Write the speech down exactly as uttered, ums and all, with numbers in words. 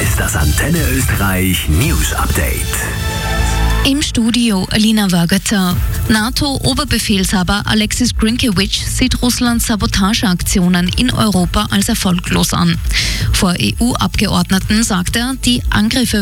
ist das Antenne Österreich News Update. Im Studio Alina Wörgötter. NATO-Oberbefehlshaber Alexis Grinkewitsch sieht Russlands Sabotageaktionen in Europa als erfolglos an. Vor E U-Abgeordneten sagt er, die Angriffe